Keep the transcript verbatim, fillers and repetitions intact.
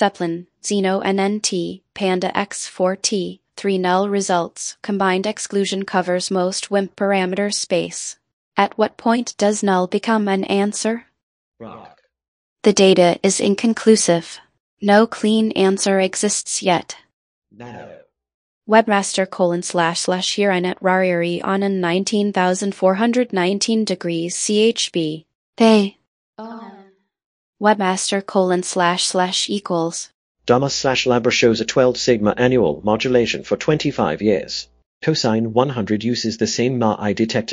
Zeppelin, Xeno N N T, Panda X four T, three null results. Combined exclusion covers most W I M P parameter space. At what point does null become an answer? Rock. The data is inconclusive. No clean answer exists yet. Nano. Webmaster colon slash slash here at rariri on a nineteen thousand four hundred nineteen degrees C H B. They. Webmaster colon slash slash equals. Damas slash Labra shows a twelve sigma annual modulation for twenty-five years. Cosine one hundred uses the same M A I detector.